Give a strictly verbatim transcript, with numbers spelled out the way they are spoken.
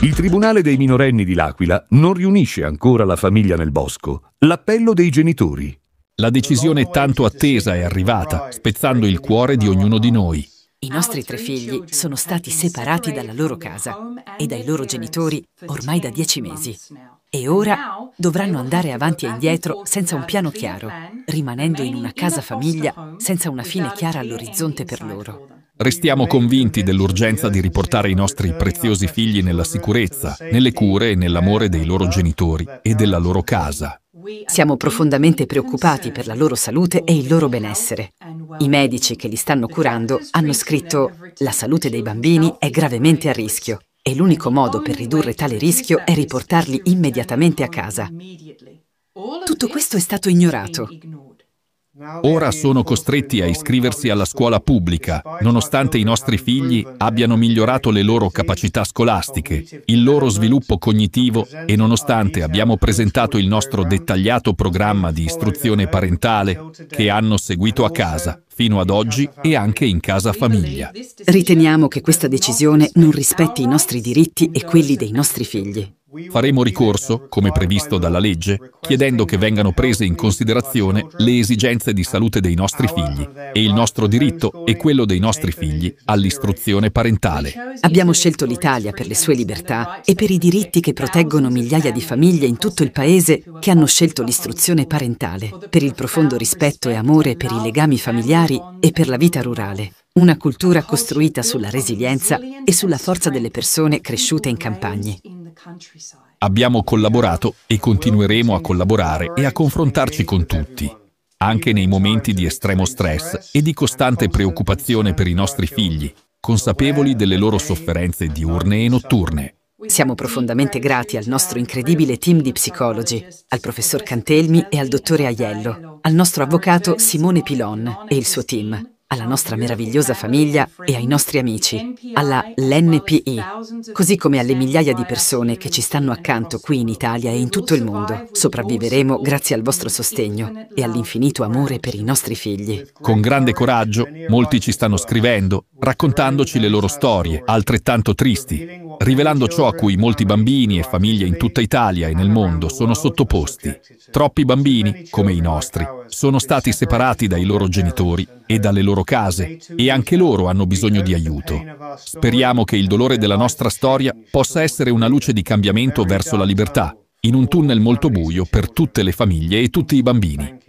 Il Tribunale dei minorenni di L'Aquila non riunisce ancora la famiglia nel bosco. L'appello dei genitori. La decisione tanto attesa è arrivata, spezzando il cuore di ognuno di noi. I nostri tre figli sono stati separati dalla loro casa e dai loro genitori ormai da dieci mesi. E ora dovranno andare avanti e indietro senza un piano chiaro, rimanendo in una casa famiglia senza una fine chiara all'orizzonte per loro. Restiamo convinti dell'urgenza di riportare i nostri preziosi figli nella sicurezza, nelle cure e nell'amore dei loro genitori e della loro casa. Siamo profondamente preoccupati per la loro salute e il loro benessere. I medici che li stanno curando hanno scritto: la salute dei bambini è gravemente a rischio e l'unico modo per ridurre tale rischio è riportarli immediatamente a casa. Tutto questo è stato ignorato. Ora sono costretti a iscriversi alla scuola pubblica, nonostante i nostri figli abbiano migliorato le loro capacità scolastiche, il loro sviluppo cognitivo e nonostante abbiamo presentato il nostro dettagliato programma di istruzione parentale che hanno seguito a casa, fino ad oggi e anche in casa famiglia. Riteniamo che questa decisione non rispetti i nostri diritti e quelli dei nostri figli. Faremo ricorso, come previsto dalla legge, chiedendo che vengano prese in considerazione le esigenze di salute dei nostri figli e il nostro diritto e quello dei nostri figli all'istruzione parentale. Abbiamo scelto l'Italia per le sue libertà e per i diritti che proteggono migliaia di famiglie in tutto il paese che hanno scelto l'istruzione parentale, per il profondo rispetto e amore per i legami familiari e per la vita rurale. Una cultura costruita sulla resilienza e sulla forza delle persone cresciute in campagne. Abbiamo collaborato e continueremo a collaborare e a confrontarci con tutti, anche nei momenti di estremo stress e di costante preoccupazione per i nostri figli, consapevoli delle loro sofferenze diurne e notturne. Siamo profondamente grati al nostro incredibile team di psicologi, al professor Cantelmi e al dottore Aiello, al nostro avvocato Simone Pilon e il suo team, alla nostra meravigliosa famiglia e ai nostri amici, alla L'N P I, così come alle migliaia di persone che ci stanno accanto qui in Italia e in tutto il mondo. Sopravviveremo grazie al vostro sostegno e all'infinito amore per i nostri figli. Con grande coraggio, molti ci stanno scrivendo, raccontandoci le loro storie, altrettanto tristi, rivelando ciò a cui molti bambini e famiglie in tutta Italia e nel mondo sono sottoposti. Troppi bambini, come i nostri, sono stati separati dai loro genitori e dalle loro case e anche loro hanno bisogno di aiuto. Speriamo che il dolore della nostra storia possa essere una luce di cambiamento verso la libertà, in un tunnel molto buio per tutte le famiglie e tutti i bambini.